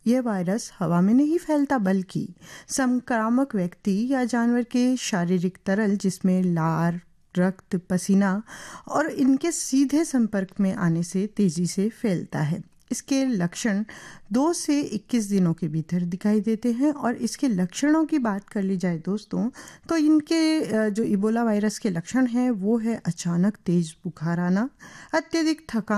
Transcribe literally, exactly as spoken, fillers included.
यह वायरस हवा में नहीं फैलता बल्कि संक्रामक व्यक्ति या जानवर के शारीरिक तरल जिसमें लार, रक्त, पसीना और इनके सीधे संपर्क में आने से तेजी से फैलता है। इसके लक्षण दो से इक्कीस दिनों के भीतर दिखाई देते हैं और इसके लक्षणों की बात कर ली जाए दोस्तों तो इनके जो इबोला वायरस के लक्षण हैं वो है अचानक तेज बुखार आना, अत्यधिक थकान